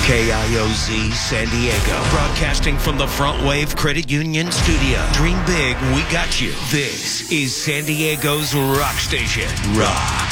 KIOZ San Diego. Broadcasting from the Front Wave Credit Union studio. Dream big, we got you. This is San Diego's rock station. Rock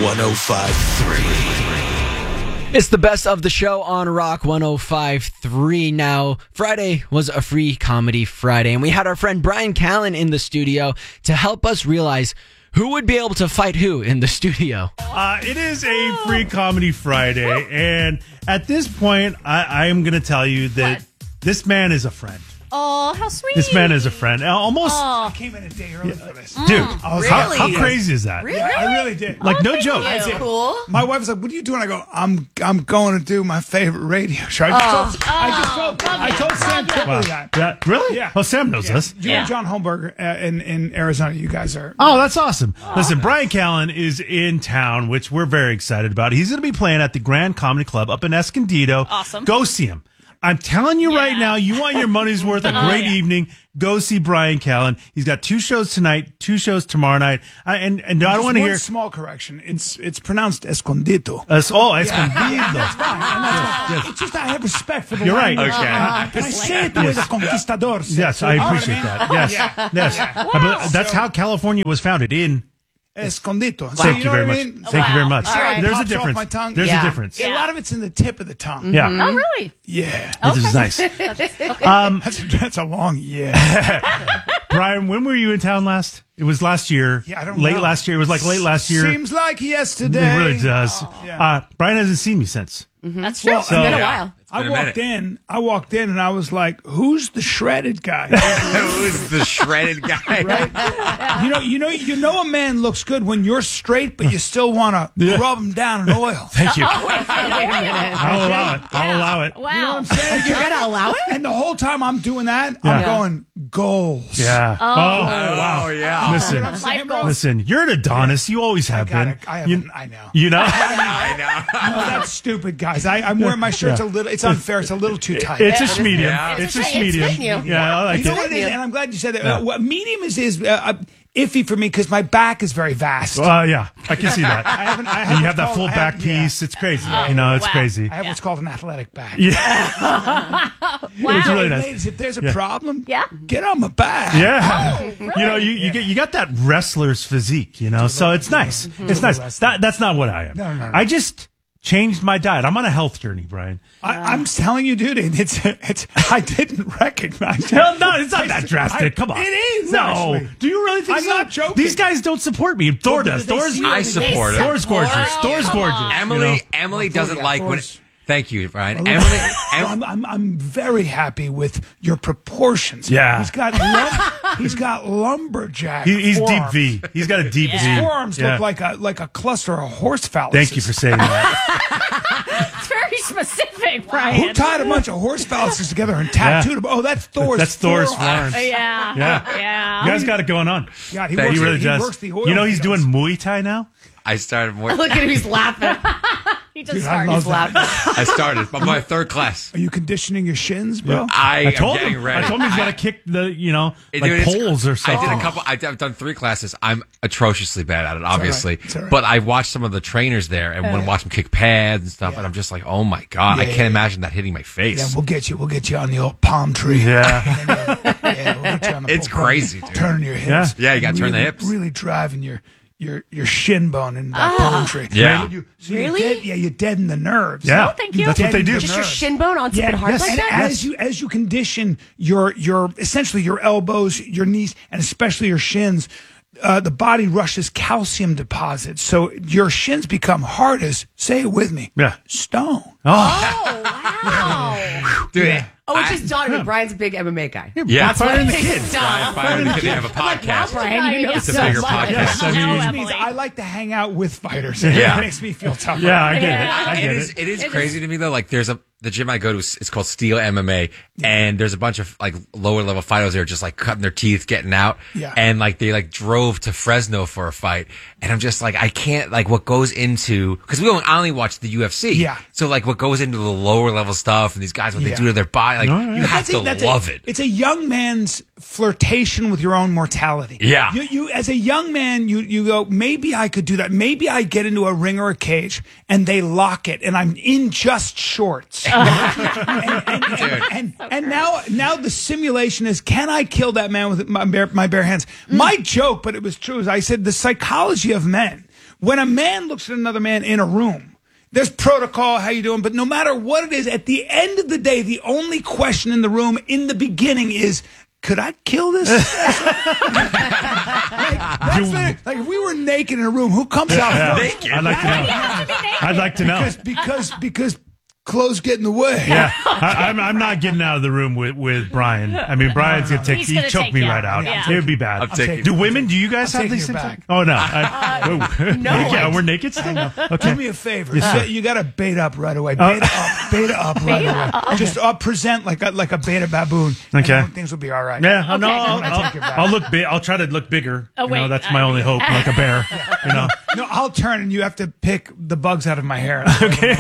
105.3. It's the best of the show on Rock 105.3. Now, Friday was a free comedy Friday, and we had our friend Bryan Callen in the studio to help us realize who would be able to fight who in the studio. It is a free comedy Friday, and at this point, I am going to tell you that this man is a friend. Oh, how sweet. This man is a friend. Almost. I came in a day early for this. Dude, Really? how crazy is that? Really? Yeah, I really did. Like, no joke. That's cool. My wife was like, "What are you doing?" I go, "I'm going to do my favorite radio show." I told Sam Tripoli Wow. that. Yeah, really? Yeah. Oh, Sam knows us. You know John Holmberg in Arizona. You guys are. Oh, that's awesome. Listen, Bryan Callen is in town, which we're very excited about. He's going to be playing at the Grand Comedy Club up in Escondido. Awesome. Go see him. I'm telling you right now, you want your money's worth, a great evening, go see Bryan Callen. He's got 2 shows tonight, 2 shows tomorrow night. And I don't want to hear... small correction. It's pronounced Escondido. Escondido. That's fine. And that's fine. It's just I have respect for the You're right. language. Okay. And I say it the way the conquistadors say. Yes, I appreciate that. Yes, yes. But that's how California was founded, in... Escondido. So Thank you know very what much. I mean? Thank you very much. right. There's a Pops off difference. my tongue. There's Yeah. a difference. A lot of it's in the tip of the tongue. Yeah. Oh, really? Yeah. This is nice. That's a long yeah. Brian, when were you in town last? It was last year. Yeah, I don't late know. last year. It was like late last year. Seems like yesterday. It really does. Yeah. Brian hasn't seen me since. That's true. It's So- been a Yeah. while. I walked in and I was like, "Who's the shredded guy?" Who's the shredded guy? Right? You know, a man looks good when you're straight, but you still want to rub him down in oil. Thank you. Wait a minute. I'll allow it. I'll allow it. Wow. You know what I'm saying? You're going to allow it? And the whole time I'm doing that, I'm going goals. Yeah. Oh, wow. Oh, yeah. Listen, Life goals. listen. You're an Adonis. You always have Got been. it. I know. You know. I know. No, that's stupid, guys. I'm wearing my shirt's a little. It's unfair. It's a little too tight. It's a medium. Yeah. It's a It's medium. fitting you. Yeah, I like You know it. what it is, and I'm glad you said that. Yeah. What medium is iffy for me because my back is very vast. Yeah, I can see that. I have And you have that full back piece. It's crazy. It's wow. crazy. I have what's called an athletic back. Yeah. It's really nice. Ladies, if there's a problem, Yeah. get on my back. Yeah. really? You got that wrestler's physique, so it's nice. It's nice. That's not what I am. No. I just changed my diet. I'm on a health journey, Brian. I'm telling you, dude, it's. I didn't recognize it. Hell no, it's not that drastic. Come on. It is, No. actually. Do you really think I'm so? not joking. These guys don't support me. Thor does. Thor's I support it. Thor's gorgeous. Thor's Come gorgeous. on. Emily doesn't like when. Thank you, Brian. I'm very happy with your proportions. Yeah. He's got lumberjack. He's deep forearms. V. He's got a deep His V. forearms Yeah. look like a cluster of horse phalluses. Thank you for saying that. It's very specific, Who Brian. tied a bunch of horse phalluses together and tattooed them? Oh, that's Thor's. That's Thor's forearm. forearms. Yeah. Yeah. You guys got it going on. God, he Thank works, He really he does. works the oil. You know he's he doing does. Muay Thai now? I started more. Look at him. He's laughing. He just started. He's laughing. I started. I'm my 3rd class. Are you conditioning your shins, bro? I I am told getting him. ready. I told him he's got to kick the, Dude, like it's- poles or something. I did a couple. I've done 3 classes. I'm atrociously bad at it, obviously. It's all right. But I watched some of the trainers there and want to watch them kick pads and stuff. And I'm just like, oh my god, I can't imagine that hitting my Yeah, face. we'll get you on the old palm tree. Yeah. Yeah, we'll get you on the It's palm crazy, tree. dude. Turning your hips. Yeah, you gotta turn the Really- hips. Really driving your shin bone in that palm tree. Yeah. Really? You deaden the nerves. Yeah. Oh, thank you. That's what they do. Just your shin bone on something hard like and that? as you condition your essentially your elbows, your knees, and especially your shins, the body rushes calcium deposits, so your shins become hard as, say it with me, Yeah. stone. Oh, wow. Dude, Oh, it's just dawned on me. Brian's a big MMA guy. yeah. Firing the kid. Brian finally could have a podcast. Brian, you know It's a so bigger much. podcast. Yes, I I know, mean, Which means Emily. I like to hang out with fighters. Yeah. It makes me feel tougher. Yeah, I get it. I get it. It is crazy to me though. Like there's the gym I go to, it's called Steel MMA, and there's a bunch of like lower level fighters that are just like cutting their teeth, getting out, Yeah. and like they like drove to Fresno for a fight, and I'm just like I can't like what goes into because I only watch the UFC, Yeah. So like what goes into the lower level stuff and these guys what they do to their body, like you have to love it. It's a young man's flirtation with your own mortality. Yeah. You as a young man, you go, maybe I could do that. Maybe I get into a ring or a cage and they lock it and I'm in just shorts. And now the simulation is, can I kill that man with my bare hands? My joke, but it was true, is I said the psychology of men. When a man looks at another man in a room, there's protocol, how you doing? But no matter what it is, at the end of the day, the only question in the room in the beginning is, could I kill this? Like if we were naked in a room, who comes out first? I'd like to know. I'd like to know. Because clothes get in the way. Yeah, I'm not getting out of the room with Brian. I mean, Brian's gonna take. He choked me right out. Yeah. It would be bad. Do women? Do you guys have these things? Oh no. No. Yeah, we're naked still. Okay. Do me a favor. You got to bait up right away. Beta up right away. Just present like a beta baboon. Okay. And things will be all right. Yeah. No. Okay. I'll look big. I'll try to look bigger. Oh, wait, that's my only hope. Like a bear. You know. No, I'll turn and you have to pick the bugs out of my hair. Okay.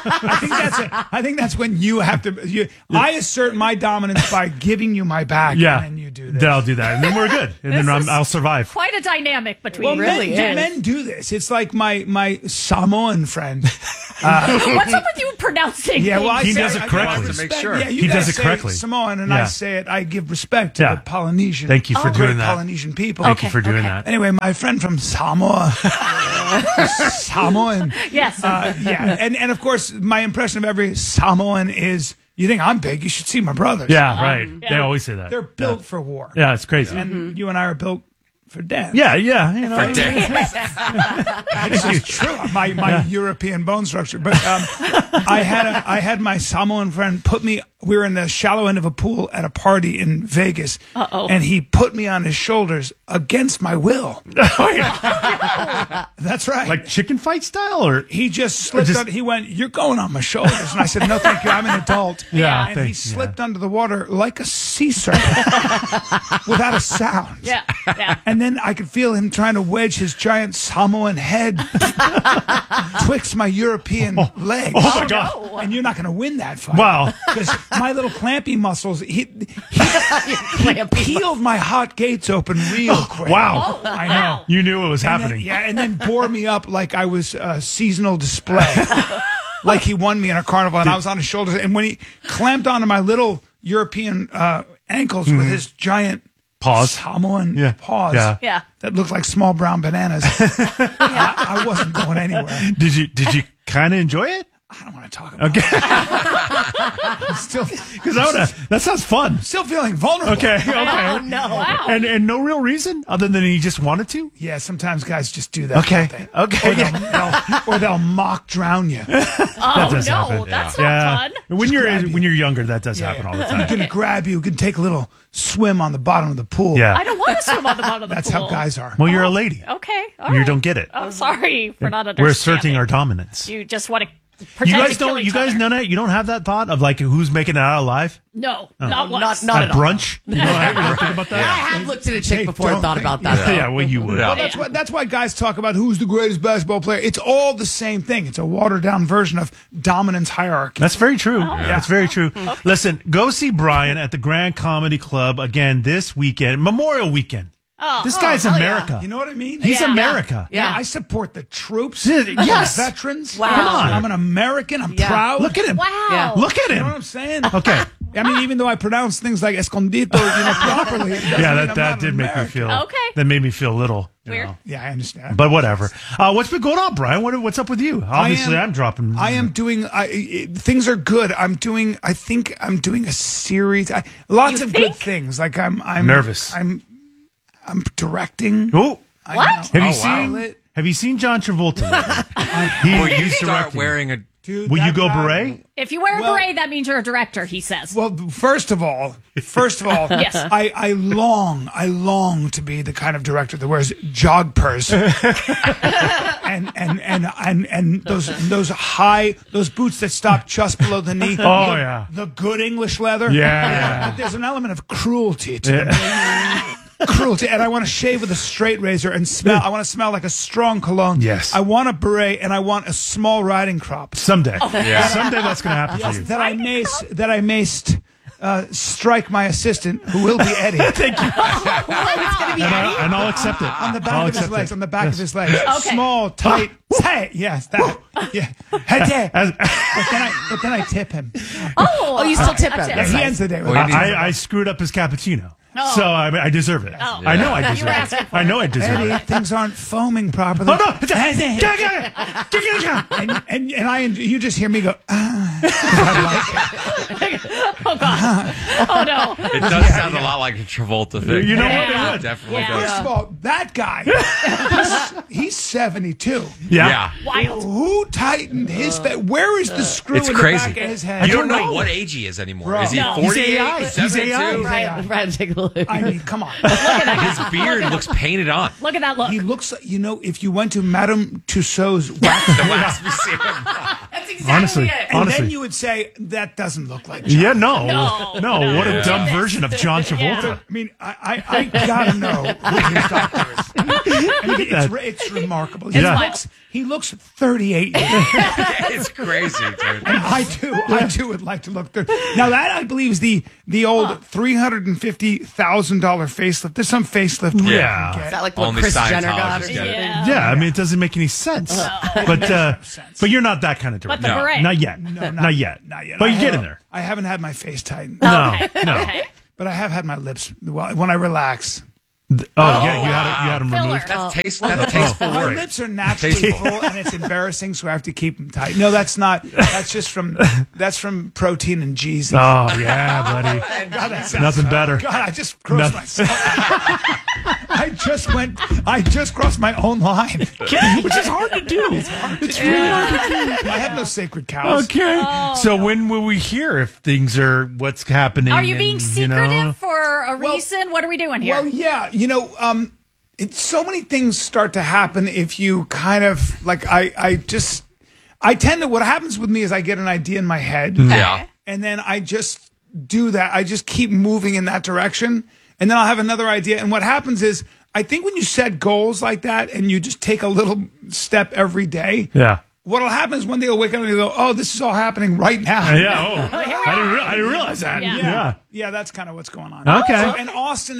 I think that's when you have to. I assert my dominance by giving you my back. Yeah. And then you do this. Then I'll do that, and then we're good, and then I'll survive. Quite a dynamic between Well, really men do this. It's like my Samoan friend. What's up with you pronouncing? Yeah, well, He does it correctly. To make sure. Yeah, you He guys does it say correctly. Samoan, and Yeah. I say it. I give respect to Yeah. the Polynesian. Thank you for great doing that. Polynesian people. Thank you for doing that. Anyway, my friend from Samoa, Samoan. Yes. Yeah, and of course, my impression of every Samoan is, you think I'm big, you should see my brothers. Yeah, right. They always say that. They're built for war. Yeah, it's crazy. And you and I are built for dance. Yeah, you know. This is true. My European bone structure. But I had my Samoan friend put me. We were in the shallow end of a pool at a party in Vegas, and he put me on his shoulders against my will. That's right. Like chicken fight style, or He just slipped on. He went, "You're going on my shoulders," and I said, "No, thank you. I'm an adult." Yeah, and he thanks, slipped under the water like a sea serpent without a sound. Yeah. And then I could feel him trying to wedge his giant Samoan head twixt my European legs. Oh my God. And you're not going to win that fight. Wow. Because my little clampy muscles, he peeled my hot gates open real quick. Wow. I know. You knew it was And then- happening. and then bore me up like I was a seasonal display. Like he won me in a carnival and I was on his shoulders. And when he clamped onto my little European ankles with his giant Paws. Samoan Yeah. paws Yeah. that looked like small brown bananas, I wasn't going anywhere. Did you kind of enjoy it? I don't want to talk about it. I'm still Because that sounds fun. still feeling vulnerable. Okay. Oh, no. Wow. And no real reason other than he just wanted to. Yeah, sometimes guys just do that. Okay. don't they? Okay. Or they'll mock drown you. Oh, does no. happen. That's not fun. When grab you. you're younger, that does happen all the time. Gonna grab you, can take a little swim on the bottom of the pool. Yeah. I don't want to swim on the bottom of the That's pool. how guys are. Well, you're a lady. Okay. All You right. don't get it. Oh, sorry for not understanding. We're asserting our dominance. You just want to You pretend guys to kill don't. each You guys other. know that. You don't have that thought of like who's making it out alive No, not once. Not at at all. brunch. You don't think about I that. have looked at a chick before and don't thought think- about that. Yeah, well, you would. Well, that's why guys talk about who's the greatest basketball player. It's all the same thing. It's a watered down version of dominance hierarchy. That's very true. That's very true. Listen, go see Brian at the Grand Comedy Club again this weekend, Memorial Weekend. This guy's America. You know what I mean? He's America. Yeah, I support the troops. Yes. The veterans. Wow. Come on. I'm an American. I'm proud. Look at him. Wow. Yeah. Look at You know what him. I'm saying? Okay. I mean, even though I pronounce things like escondido, properly. it doesn't Yeah, mean I'm that not did an make me American. feel. Okay. That made me feel little. you Weird. know. Yeah, I understand. But whatever. What's been going on, Brian? What's up with you? Obviously, I'm dropping. I am doing. Things are good. I think I'm doing a series. Lots You of think? good things. Like I'm Nervous. I'm directing. Oh, I What? know. have you Oh, wow. seen? Have you seen John Travolta? Will you he's start directing. wearing a? Dude, Will you that go guy- beret? If you wear a Well- beret, that means you're a director, he says. Well, first of all, Yes. I long to be the kind of director that wears jogpers and those boots that stop just below the knee. Oh, yeah. the good English leather. Yeah. But there's an element of cruelty to them. Cruelty, and I want to shave with a straight razor and smell. I want to smell like a strong cologne. Yes. I want a beret and I want a small riding crop Someday. Yeah. Someday that's going to happen for you. that I maced strike my assistant, who will be Eddie. Thank you. Oh, And I'll accept it. On the back I'll of his accept legs. it. On the back Yes. of his legs. Okay. Small, tight. Hey, yes, that. Yeah. Hey, yeah. But then I tip him. Oh, you still tip him. Yeah, That's he nice. ends the day with I screwed up his cappuccino. Oh. So I deserve it. Oh. I know I You deserve were it. asking for I know I deserve Eddie, it. things aren't foaming properly. Oh, no. And you just hear me go, Oh, God. Oh, no. It does sound a lot like a Travolta thing. You know Yeah. what? It It would. definitely Yeah. does. First of all, that guy, he's 72. Yeah. Wild. Who tightened his where is the screw It's in crazy. the back of his head? You don't know know. what age he is anymore. Bro. Is he No. 48? He's AI. He's 72? AI. Brian, take a look. I mean, come on. His beard looks painted on. Look at that look. He looks like, if you went to Madame Tussauds wax, The Wax Museum. That's exactly Honestly. it. and Honestly. then you would say, that doesn't look like John. Yeah, no. No. What a dumb version of John Travolta. Yeah. I mean, I gotta know who his doctor is. I mean, it's remarkable. Yeah. He looks 38 years old. It's crazy, dude. And I too would like to look good. Now that I believe is the old $350,000 facelift. There's some facelift where Yeah. you can Is get. that like what Only Chris Jenner got or Scientologists get something? it. Yeah, I mean, it doesn't make any sense. But you're not that kind of But director. the No. beret. Not yet. Not yet. Not yet. But I you get have- in there. I haven't had my face tightened. No, Okay. no. Okay. But I have had my lips. Well, when I relax, Yeah, you had them Filler. removed. That's a tasteful my word. lips are naturally full, and it's embarrassing, so I have to keep them tight. No, that's not. That's just from protein and G's. Oh yeah, buddy. God, that sounds- Nothing better. God, I just crossed Nothing. myself. I just crossed my own line, which is hard to do. It's really hard to do. I have no sacred cows. Okay. So when will we hear if things are what's happening? Are you being and, secretive for a reason? What are we doing here? Well, yeah, so many things start to happen if you kind of like. I tend to. What happens with me is I get an idea in my head, Yeah. and then I just do that. I just keep moving in that direction, and then I'll have another idea. And what happens is, I think when you set goals like that and you just take a little step every day, Yeah. what'll happen is one day you'll wake up and you'll go, "Oh, this is all happening right now." Yeah. Oh, I didn't realize that. Yeah. Yeah. Yeah, that's kind of what's going on. Okay. So, and Austin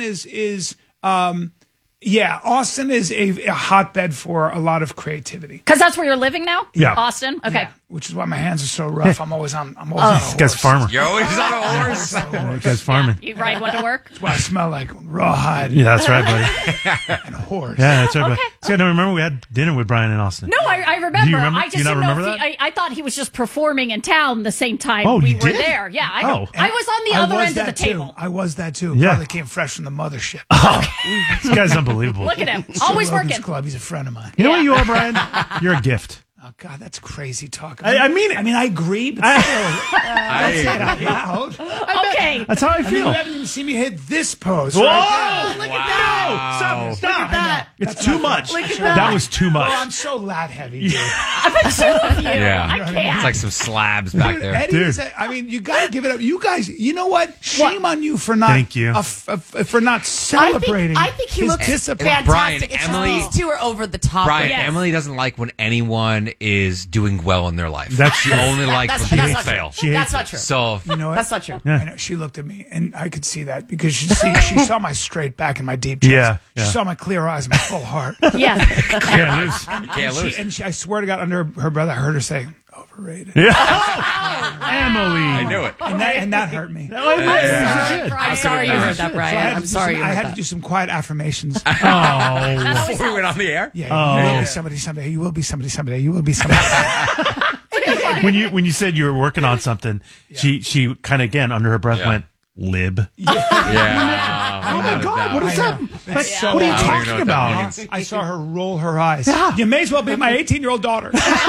Austin is a hotbed for a lot of creativity. Because that's where you're living now? Yeah. Austin? Okay. Yeah, which is why my hands are so rough. I'm always on a horse. This guy's a farmer. Yo, he's on a horse. This guy's farming. You ride one to work? That's why I smell like rawhide Yeah, that's right, buddy. and horse. Yeah, that's right. Okay. Buddy. See, I don't remember we had dinner with Brian in Austin. No, I remember. Do you remember? I just You not didn't know remember if he, that? I thought he was just performing in town the same time Oh, we you were did? there. Yeah, I Oh. I was on the I other was end of the that too. table. I was that too. Yeah. Probably came fresh from the mothership. This guy's unbelievable. Look at him. Always Logan's working. Club. He's a friend of mine. You know what you are, Brian? You're a gift. Oh God, that's crazy talk. I mean it. I mean, I agree, but still, that's it out loud. Okay. That's how I I mean, feel. you haven't even seen me hit this pose. Whoa! Right Look at that! Stop! Stop! that. It's too much. Look at That was too there. Oh, I'm much. so lat heavy, dude. I'm a two of you. Yeah. I can't. It's like some slabs back Dude, there. Eddie Dude. is I mean, you got to give it up. You guys, you know what? Shame on you for not. Thank you. For not celebrating. I think he his looks discipline. fantastic. Brian, It's Emily- just these two are over the top. Brian, Yes. Emily doesn't like when anyone is doing well in their life. That's she true. only likes when people not fail. true. That's not true. So You know what? That's not true. I know, she looked at me, and I could see that because she saw my straight back and my deep chest. Yeah, yeah. She saw my clear eyes and my full heart. Yeah. Can't lose. can't lose. I swear to God, under her breath, I heard her say, "Overrated." Emily. I knew it. And that hurt me. I'm sorry you heard that, So I Brian. had I'm to sorry do you some, I heard had to that. do some quiet affirmations. Oh. Before we went on the air? Yeah, you will be somebody someday. You will be somebody someday. You will be somebody. When you said you were working on something, she kind of again under her breath Yeah. went lib. Yeah. Oh my God! What is that? That's so What are you I don't even know talking what that about? means. I saw her roll her eyes. You may as well be my 18-year-old daughter.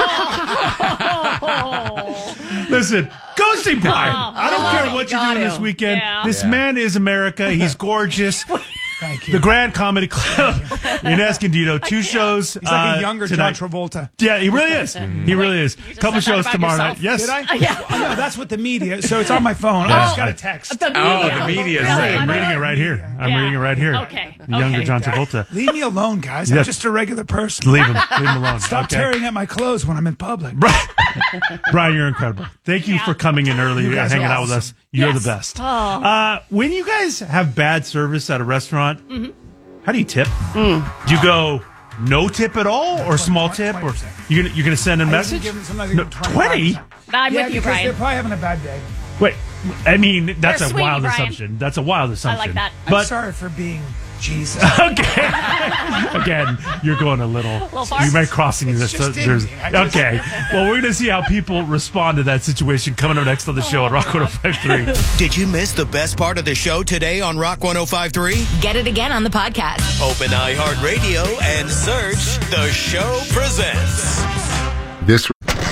Listen, go see Brian. I don't care what you're doing this weekend. Yeah. This man is America. He's gorgeous. Thank you. The Grand Comedy Club in Escondido. 2 shows. He's like a younger tonight. John Travolta. Yeah, he really is. He really is. just Couple said that shows about tomorrow yourself. night. Yes. Did I? Yeah. Oh, no, that's what the media. So it's on my phone. I just got a text. The media. the media is Really? saying. I'm reading it right here. I'm Yeah. reading it right here. Okay. The younger Okay. John Travolta. Leave me alone, guys. I'm Yeah. just a regular person. Leave him. Leave him alone. Stop Okay. tearing at my clothes when I'm in public. Brian, you're incredible. Thank you for coming in early, You guys hanging are out with awesome. us. You're Yes. the best. Oh. When you guys have bad service at a restaurant, Mm-hmm. how do you tip? Do you go no tip at all, or small tip, or 20%. you're gonna send a message? Sometimes I No, give them 20? 25%. I'm Yeah, with you, because Brian. they're probably having a bad day. Wait, I mean that's You're a sweetie, wild Brian. assumption. That's a wild assumption. that. I'm But sorry for being Jesus. okay, again, you're going a little. far. You might crossing this. just in There's, me. I just- okay, well, we're gonna see how people respond to that situation coming up next on the show on Rock 105.3. Did you miss the best part of the show today on Rock 105.3? Get it again on the podcast. Open iHeartRadio and search The Show Presents. This.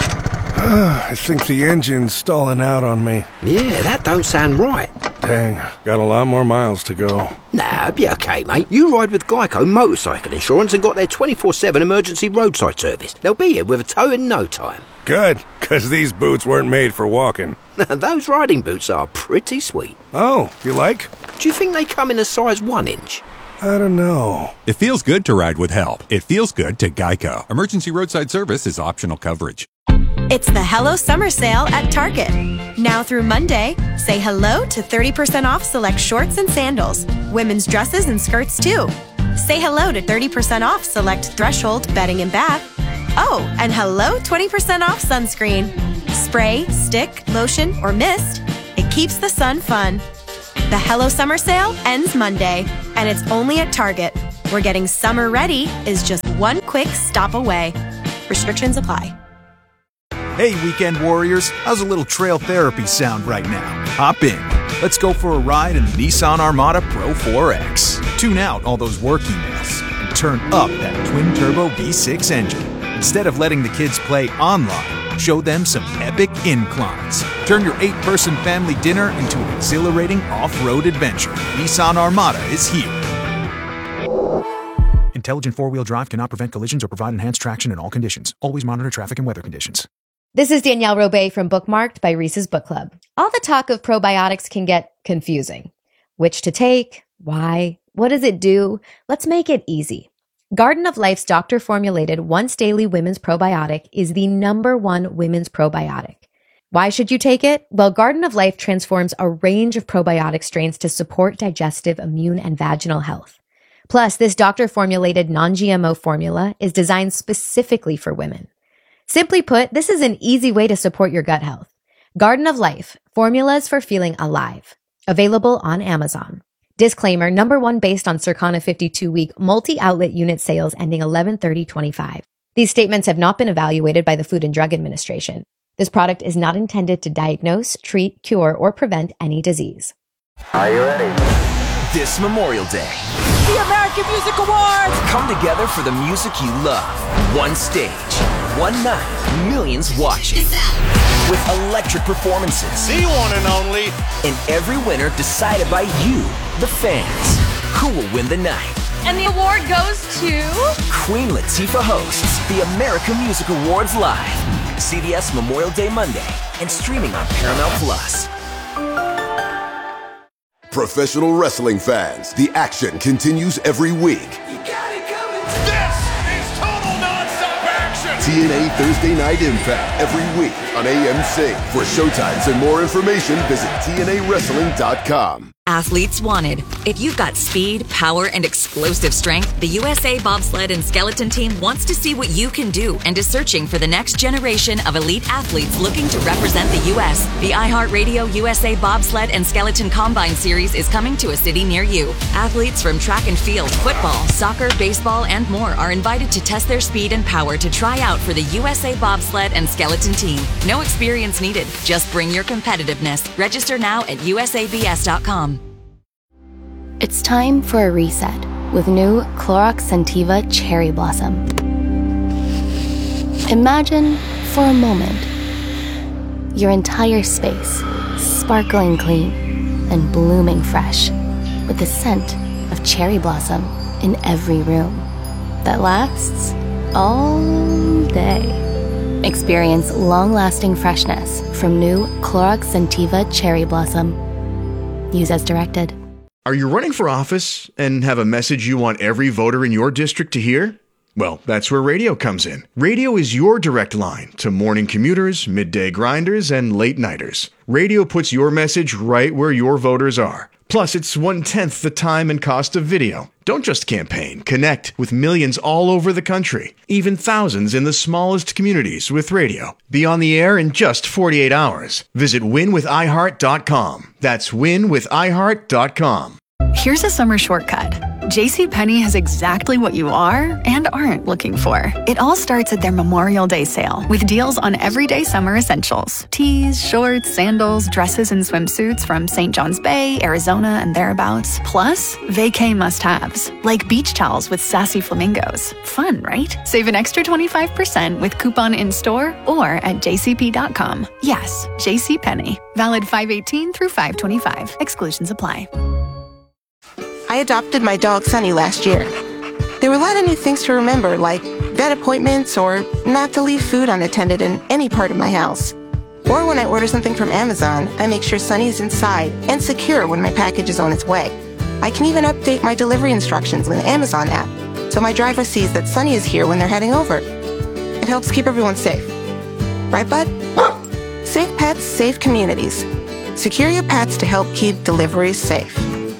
I think the engine's stalling out on me. Yeah, that don't sound right. Dang, got a lot more miles to go. Nah, be okay, mate. You ride with Geico Motorcycle Insurance and got their 24/7 emergency roadside service. They'll be here with a tow in no time. Good, because these boots weren't made for walking. Those riding boots are pretty sweet. Oh, you like? Do you think they come in a size 1 inch? I don't know. It feels good to ride with help. It feels good to Geico. Emergency roadside service is optional coverage. It's the Hello Summer Sale at Target. Now through Monday, say hello to 30% off select shorts and sandals, women's dresses and skirts too. Say hello to 30% off select Threshold bedding and bath. Oh, and hello 20% off sunscreen. Spray, stick, lotion, or mist. It keeps the sun fun. The Hello Summer Sale ends Monday, and it's only at Target, where getting summer ready is just one quick stop away. Restrictions apply. Hey, weekend warriors, how's a little trail therapy sound right now? Hop in. Let's go for a ride in the Nissan Armada Pro 4X. Tune out all those work emails and turn up that twin-turbo V6 engine. Instead of letting the kids play online, show them some epic inclines. Turn your 8-person family dinner into an exhilarating off-road adventure. Nissan Armada is here. Intelligent four-wheel drive cannot prevent collisions or provide enhanced traction in all conditions. Always monitor traffic and weather conditions. This is Danielle Robay from Bookmarked by Reese's Book Club. All the talk of probiotics can get confusing. Which to take? Why? What does it do? Let's make it easy. Garden of Life's doctor-formulated once-daily women's probiotic is the #1 women's probiotic. Why should you take it? Well, Garden of Life transforms a range of probiotic strains to support digestive, immune, and vaginal health. Plus, this doctor-formulated non-GMO formula is designed specifically for women. Simply put, this is an easy way to support your gut health. Garden of Life, formulas for feeling alive. Available on Amazon. Disclaimer, #1 based on Circana 52-week multi-outlet unit sales ending 11/30/25. These statements have not been evaluated by the Food and Drug Administration. This product is not intended to diagnose, treat, cure, or prevent any disease. Are you ready? This Memorial Day, The American Music Awards! come together for the music you love. One stage, one night, millions watching. With electric performances. The one and only. And every winner decided by you, the fans. Who will win the night? And the award goes to... Queen Latifah hosts the American Music Awards live. CBS Memorial Day Monday and streaming on Paramount Plus. Professional wrestling fans, the action continues every week. This is total nonstop action! TNA Thursday Night Impact every week on AMC. For showtimes and more information, visit TNAWrestling.com. Athletes wanted. If you've got speed, power, and explosive strength, the USA Bobsled and Skeleton Team wants to see what you can do and is searching for the next generation of elite athletes looking to represent the U.S. The iHeartRadio USA Bobsled and Skeleton Combine Series is coming to a city near you. Athletes from track and field, football, soccer, baseball, and more are invited to test their speed and power to try out for the USA Bobsled and Skeleton Team. No experience needed. Just bring your competitiveness. Register now at usabs.com. It's time for a reset with new Clorox Scentiva Cherry Blossom. Imagine, for a moment, your entire space sparkling clean and blooming fresh with the scent of cherry blossom in every room that lasts all day. Experience long-lasting freshness from new Clorox Scentiva Cherry Blossom. Use as directed. Are you running for office and have a message you want every voter in your district to hear? Well, that's where radio comes in. Radio is your direct line to morning commuters, midday grinders, and late nighters. Radio puts your message right where your voters are. Plus, it's 1/10 the time and cost of video. Don't just campaign. Connect with millions all over the country, even thousands in the smallest communities with radio. Be on the air in just 48 hours. Visit winwithiheart.com. That's winwithiheart.com. Here's a summer shortcut. JCPenney has exactly what you are and aren't looking for. It all starts at their Memorial Day sale with deals on everyday summer essentials. Tees, shorts, sandals, dresses, and swimsuits from St. John's Bay, Arizona, and thereabouts. Plus, vacay must-haves, like beach towels with sassy flamingos. Fun, right? Save an extra 25% with coupon in-store or at jcp.com. Yes, JCPenney. Valid 5/18 through 5/25. Exclusions apply. I adopted my dog Sunny last year. There were a lot of new things to remember, like vet appointments or not to leave food unattended in any part of my house. Or when I order something from Amazon, I make sure Sunny is inside and secure when my package is on its way. I can even update my delivery instructions with the Amazon app, so my driver sees that Sunny is here when they're heading over. It helps keep everyone safe. Right, bud? Safe pets, safe communities. Secure your pets to help keep deliveries safe.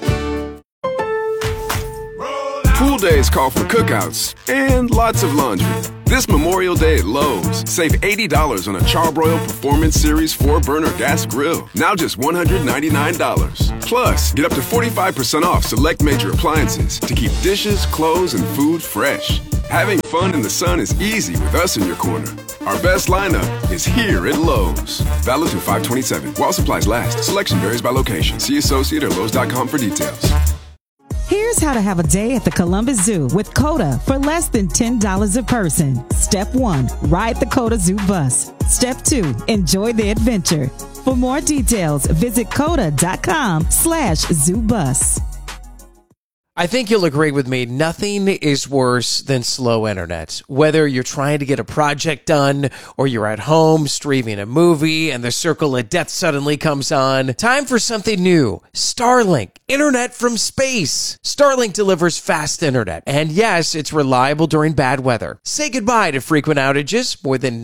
Pool days call for cookouts and lots of laundry. This Memorial Day at Lowe's, save $80 on a Charbroil Performance Series 4-burner gas grill. Now just $199. Plus, get up to 45% off select major appliances to keep dishes, clothes, and food fresh. Having fun in the sun is easy with us in your corner. Our best lineup is here at Lowe's. Valid through 5/27. While supplies last. Selection varies by location. See associate or Lowe's.com for details. Here's how to have a day at the Columbus Zoo with COTA for less than $10 a person. Step 1, ride the COTA Zoo bus. Step 2, enjoy the adventure. For more details, visit COTA.com/ZooBus. I think you'll agree with me. Nothing is worse than slow internet. Whether you're trying to get a project done or you're at home streaming a movie and the circle of death suddenly comes on. Time for something new. Starlink. Internet from space. Starlink delivers fast internet. And yes, it's reliable during bad weather. Say goodbye to frequent outages. More than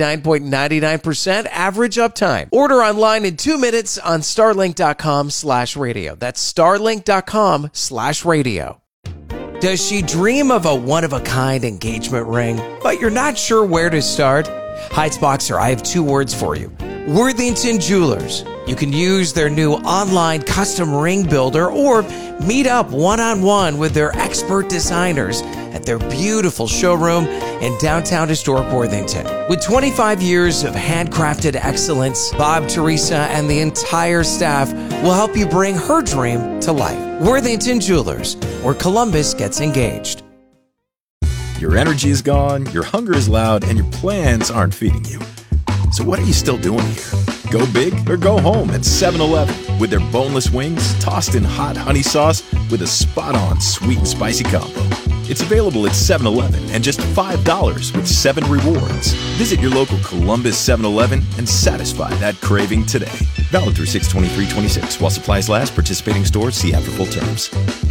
99.99% average uptime. Order online in 2 minutes on starlink.com/radio. That's starlink.com/radio. Does she dream of a one-of-a-kind engagement ring, but you're not sure where to start? Heights Boxer, I have 2 words for you. Worthington Jewelers. You can use their new online custom ring builder or meet up one-on-one with their expert designers at their beautiful showroom in downtown historic Worthington. With 25 years of handcrafted excellence, Bob, Teresa, and the entire staff will help you bring her dream to life. Worthington Jewelers, where Columbus gets engaged. Your energy is gone, your hunger is loud, and your plans aren't feeding you. So what are you still doing here? Go big or go home at 7-Eleven with their boneless wings tossed in hot honey sauce with a spot-on sweet and spicy combo. It's available at 7-Eleven and just $5 with 7 rewards. Visit your local Columbus 7-Eleven and satisfy that craving today. Valid through 6/23/26. While supplies last, participating stores see after full terms.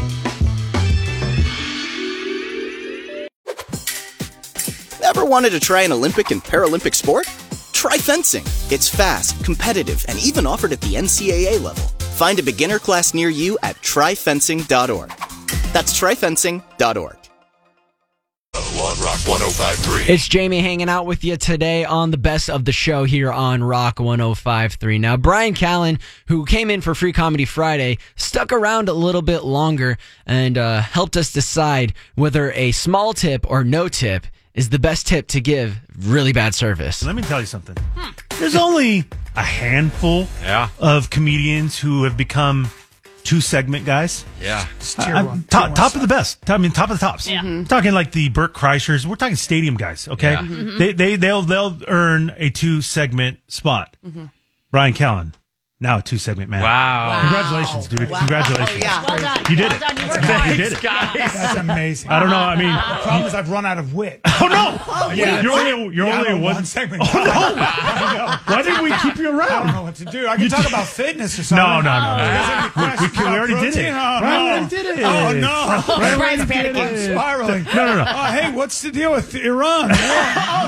Ever wanted to try an Olympic and Paralympic sport? Try fencing. It's fast, competitive, and even offered at the NCAA level. Find a beginner class near you at tryfencing.org. That's tryfencing.org. On Rock 105.3. It's Jamie hanging out with you today on the best of the show here on Rock 105.3. Now, Brian Callen, who came in for Free Comedy Friday, stuck around a little bit longer and helped us decide whether a small tip or no tip is the best tip to give really bad service. Let me tell you something. There's only a handful of comedians who have become 2-segment guys. Yeah. Top of the best. I mean, top of the tops. Yeah. I'm talking like the Burt Kreischers. We're talking stadium guys, okay? Yeah. They'll earn a 2-segment spot. Brian Callen, now a 2-segment man. Wow. Congratulations, dude. Congratulations. Oh, yeah. Well done. You did Well it. done. You worked hard. You did it. That's amazing. I don't know. I mean, the problem is I've run out of wit. oh no! Yeah. You're only a one segment. Oh no! Why didn't we keep you I don't around? know what to do. I can talk about fitness or something. No. You guys have any questions We about already did protein? it. Oh, Brian no. already did it. Oh, no. Brian's I'm panicking. spiraling. No. Oh, hey, what's the deal with Iran? Oh, no. Don't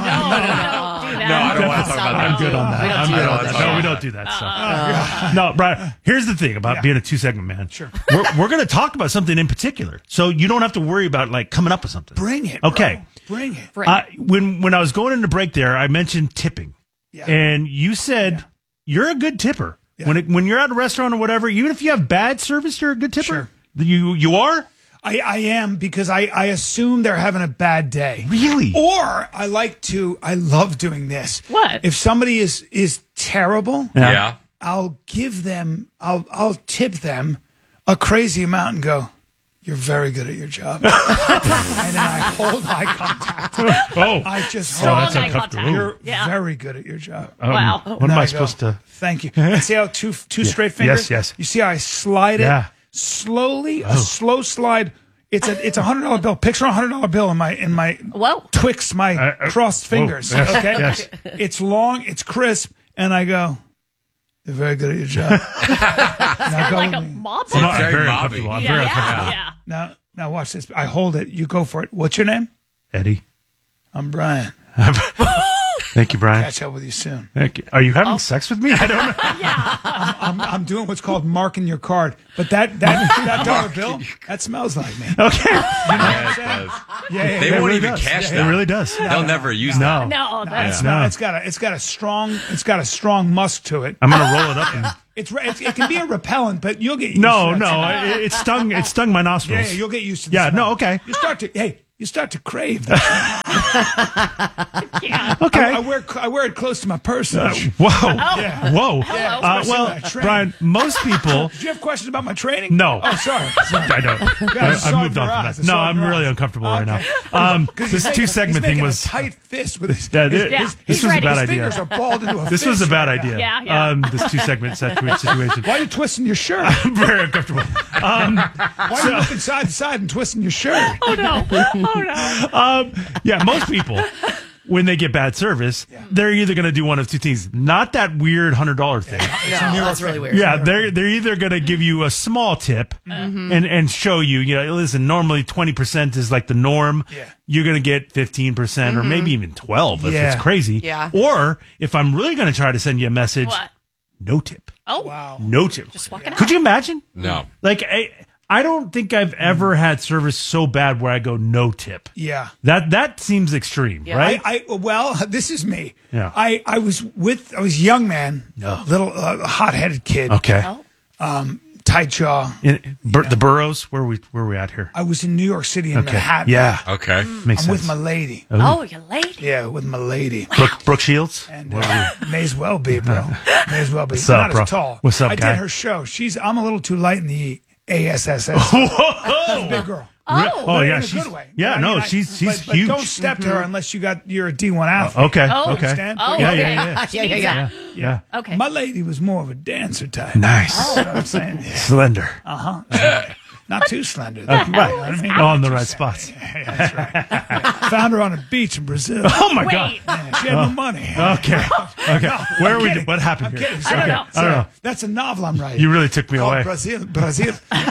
do that. No, I don't want to talk about that. I'm good on that. I'm good on that. No, we don't do that stuff. No, Brian, here's the thing about being a 2-segment man. Sure. We're going to talk about something in particular, so you don't have to worry about like coming up with something. Bring it. Okay. Bro. Bring it. When I was going into break there, I mentioned tipping, and you said you're a good tipper. Yeah. When you're at a restaurant or whatever, even if you have bad service, you're a good tipper. Sure. You are. I am because I assume they're having a bad day. Really? Or I love doing this. What? If somebody is terrible, Yeah. I'll tip them a crazy amount and go, "You're very good at your job." And then I hold eye contact. Oh. I just Strong hold that's eye uncomfortable. contact. You're Yeah. very good at your job. Wow. What And am I go, supposed to? Thank you. And see how two straight fingers? Yes. You see how I slide it Yeah. slowly, a slow slide. It's a $100 bill. Picture a $100 bill in my Whoa. Twixt my crossed fingers. Yes, Okay, yes. It's long, it's crisp, and I go, "You're very good at your job." Now go Like with a me. mob. I'm very very mobby. uncomfortable. I'm very uncomfortable. Yeah. Now watch this. I hold it. You go for it. What's your name? Eddie. I'm Brian. Thank you, Brian. Catch up with you soon. Thank you. Are you having sex with me? I don't know. I'm doing what's called marking your card, but that dollar bill that smells like me. Okay. Yeah, it does. Yeah, They It won't really even does. cash It that. really does. They'll never use that. No. No, that's It's got a strong musk to it. I'm gonna roll it up. And... It can be a repellent, but you'll get used No, to no. that. It stung. It stung my nostrils. Yeah, you'll get used to. Yeah, the smell. no, okay. You start to crave that. Okay. I wear it close to my person. Whoa. Yeah. Whoa. Especially Well, when I train. Brian, most people. Did you have questions about my training? No. Oh, sorry. I don't. I moved on from that. No, I'm really uncomfortable right now. This 2-segment thing was a tight fist with his. Yeah, his this was a bad idea. fingers are balled into a This was a fist bad right now. idea. Yeah. This 2-segment situation. Why are you twisting your shirt? I'm very uncomfortable. Why are you looking side to side and twisting your shirt? Oh no. Yeah, most people, when they get bad service, they're either going to do one of two things. Not that weird $100 thing. That's really weird. Yeah, they're either going to give you a small tip and show you, listen, normally 20% is like the norm. Yeah. You're going to get 15% or maybe even 12 if Yeah. it's crazy. Yeah. Or if I'm really going to try to send you a message, What? no tip. Oh. Wow. No tip. Just walking out. Could you imagine? No. Like, I don't think I've ever had service so bad where I go no tip. Yeah. That seems extreme, right? Well, this is me. Yeah. I was a young man, little hot-headed kid. Okay. Tight jaw. The boroughs, where are we at here? I was in New York City in Okay. Manhattan. Yeah. Okay. Makes I'm sense. with my lady. Oh, you're late. Yeah, with my lady. Brooke Shields? And may as well be, bro. May as well be. What's up, Not bro? as tall. What's up, I guy? did her show. I'm a little too light in the ASSS. Whoa! Big girl. Oh, yeah. In a She's, good way. yeah, I no, mean, she's but huge. don't step to her unless you're a D1 athlete. Okay. Oh, okay. Understand? Oh, Yeah, okay. yeah, She needs yeah. that. Yeah. Okay. My lady was more of a dancer type. Nice. You know what I'm saying? Yeah. Slender. Not too slender. Though. Right. You know what I mean? All in the right spots. Yeah, that's right. Yeah. Found her on a beach in Brazil. Oh, my Wait. God. Yeah, she had no money. Okay. Okay. Where are we? kidding. What happened I'm here? kidding. I don't know. I don't know. That's a novel I'm writing. You really took me called away. Brazil.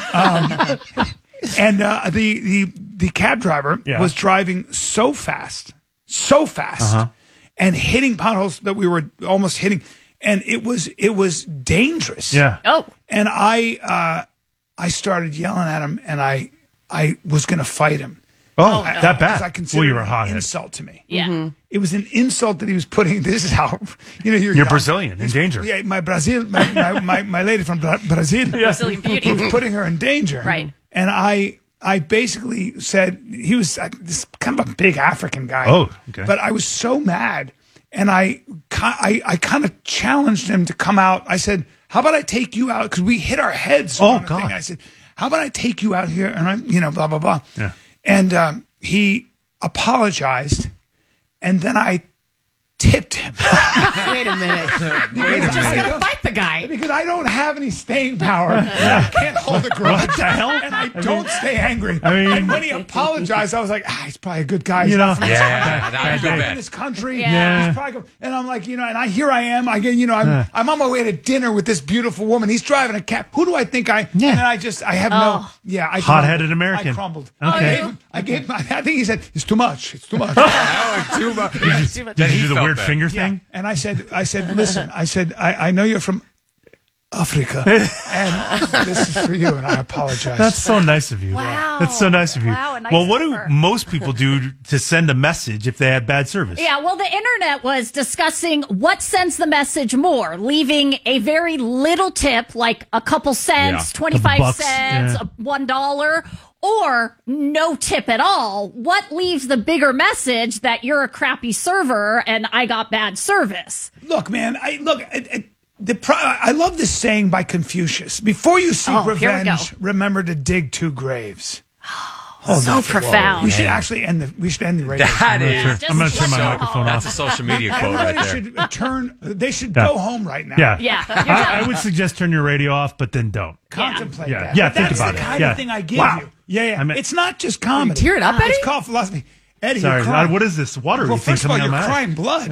And the cab driver was driving so fast, and hitting potholes that we were almost hitting, and it was dangerous. Yeah. Oh. And I started yelling at him, and I was going to fight him. Oh, that bad? Because I considered Well, you were it hothead. an insult to me. Yeah. It was an insult that he was putting. This is how you're You're Brazilian, in danger. Yeah, my lady from Brazil. Brazilian beauty. He was putting her in danger. Right. And I basically said he was this kind of a big African guy. Oh, okay. But I was so mad, and I kind of challenged him to come out. I said, "How about I take you out?" Because we hit our heads. Oh, on the God. thing. I said, "How about I take you out here?" And blah blah blah. Yeah. And he apologized, and then I tipped him. Wait a minute. Just gonna fight the guy. Because I don't have any staying power. I can't hold a grudge. What the hell? And I don't stay angry. I mean- and when he apologized, I was like, he's probably a good guy. He's You know. not from this Yeah, country. that He's would not be from bad. this country. Yeah. He's probably and I'm like, and here I am. I'm on my way to dinner with this beautiful woman. He's driving a cab. Who do I think I? Yeah. And I have no. Yeah, I Hot-headed crumbled. American. I crumbled. Okay. I think he said it's too much. It's too much. Too much. Did you do the weird finger Yeah. thing? And I said, listen, I know you're from Africa, and this is for you, and I apologize. That's so nice of you. Wow. That's so nice of you. Wow, a nice well, what do offer. most people do to send a message if they have bad service? Yeah, well, the internet was discussing what sends the message more, leaving a very little tip, like a couple cents, Yeah. 25 $2, cents, yeah. $1, or no tip at all. What leaves the bigger message that you're a crappy server and I got bad service? Look, man, I love this saying by Confucius: "Before you seek Oh, here we revenge, go. remember to dig 2 graves." So profound. We should actually end the radio. That is. I'm going to turn my microphone That's off. a social media quote right Everybody there. should they should Yeah. go home right now. Yeah. Yeah. I would suggest turn your radio off, but then don't. Contemplate Yeah. that. Yeah, But think that's about the it. kind Yeah. of thing I give Wow. you. Yeah. I mean- It's not just comedy. tearing up, Eddie? It's called philosophy. Eddie, Sorry, you're crying. what is this watery Well, thing first of all, coming you're out of my eye? crying blood.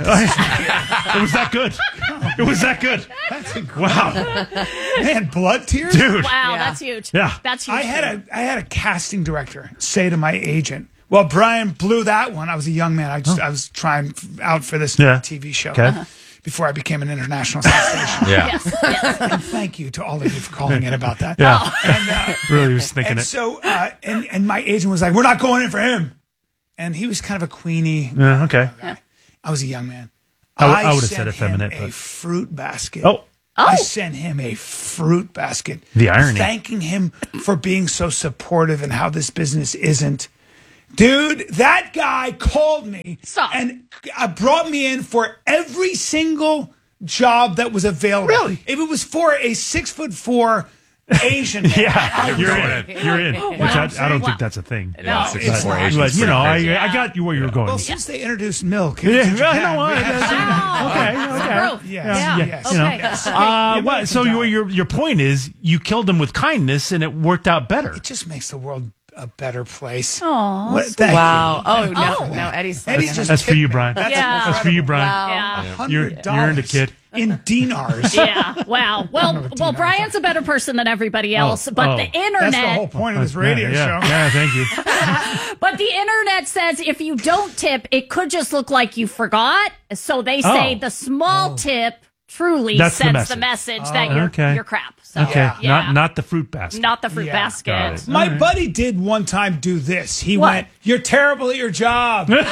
It was that good. It was that good. That's incredible. Wow. Man, blood tears? Dude. Wow, that's huge. Yeah. That's huge. I had a casting director say to my agent, "Well, Brian blew that one." I was a young man. I was trying out for this Yeah. TV show Okay. before I became an international sensation. Yeah. Yes. And thank you to all of you for calling in about that. Yeah. And, Really was thinking and it. so, and my agent was like, "We're not going in for him," and he was kind of a Queenie. Yeah, okay. I was a young man. I would have sent said effeminate, him a but- fruit basket. Oh. I sent him a fruit basket. The irony. Thanking him for being so supportive and how this business isn't. Dude, that guy called me and brought me in for every single job that was available. Really? If it was for a 6'4" Asian man, Yeah, I you're would. in. You're in. Which I don't think that's a thing. Yeah, it's 6'4" not. Asians But, is you know, pretty crazy. I got you where you were going. Well, since they introduced milk, Yeah, in I Japan, know what. we have some- Okay. Yes, Yeah. yes, You know. yes. Well, so your point is you killed him with kindness and it worked out better. It just makes the world a better place. Aw, What- thank Wow. you. Oh, no. Oh. No, Eddie's Eddie's That's for you, Brian. Yeah. That's for you, Brian. Yeah. You're in the kid. In dinars. Yeah. Wow. Well, Brian's a better person than everybody else, but the internet. That's the whole point of this radio show. Yeah, thank you. But the internet says if you don't tip, it could just look like you forgot. So they say Oh. the small tip truly That's the sends the message. message that Okay. you're crap. So, Okay, yeah. not the fruit basket. Not the fruit Yeah. basket. Got it. My buddy did one time do this. He What? went, "You're terrible at your job." Oh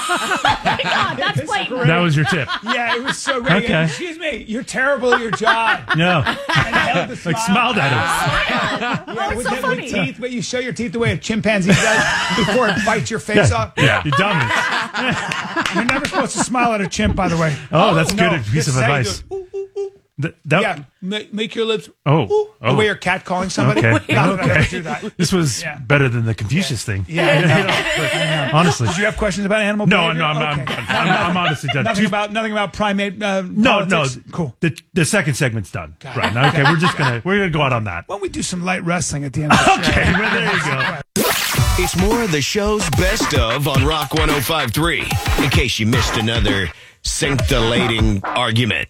my God, that's blatant. That was your tip. Yeah, it was so great. Okay. Excuse me, you're terrible at your job. No. And held the Like smile. smiled at him. Yeah, it's with, so with funny. teeth, but you show your teeth the way a chimpanzee does before it bites your face off. Yeah, you dummies. You're never supposed to smile at a chimp, by the way. Oh, that's a No, good piece just of say, advice. do it. Ooh, ooh, ooh. That, Yeah, make your lips. Oh, ooh, the oh. way you're catcalling somebody. Okay. No, Okay. don't do that. This was Yeah. better than the Confucius thing. Yeah, I know. Honestly. Did you have questions about animal No, behavior? no, I'm honestly done. Nothing about primate. No, politics? cool. The second segment's done. Right. Now, okay, we're gonna go out on that. Why don't we do some light wrestling at the end of the show? Okay, well, there you go. It's more of the show's best of on Rock 105.3. In case you missed another scintillating argument.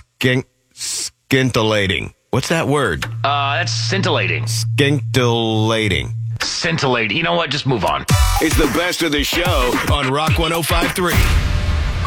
Scintillating. What's that word? That's scintillating. Scintillating. Scintillating. You know what? Just move on. It's the best of the show on Rock 105.3.